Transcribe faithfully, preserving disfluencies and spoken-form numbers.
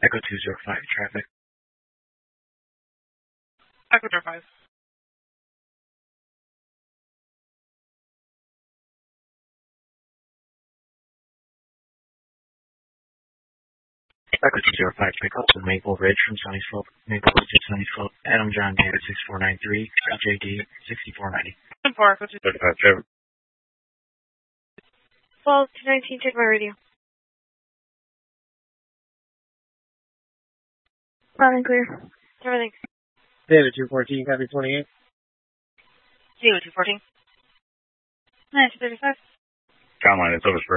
Echo two zero five, traffic. Echo zero five. Echo two zero five, pick up to Maple Ridge from Sunny Slope. Maple Ridge to Sunny Slope. Adam John David six four nine three, J D sixty-four ninety. ten four, Echo two. thirty-five, Trevor. twelve to nineteen, check my radio. Loud and clear. Everything. David two fourteen, copy twenty-eight. David two fourteen. Nice, thirty-five. Conline, it's over.